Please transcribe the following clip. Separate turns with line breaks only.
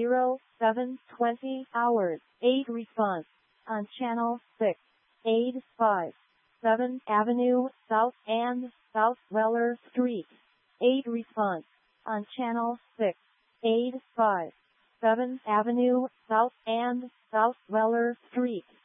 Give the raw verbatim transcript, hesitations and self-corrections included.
zero seven twenty hours. eight response on channel six. eight five seven Avenue South and South Weller Street. eight response on channel six. eight five seven Avenue South and South Weller Street.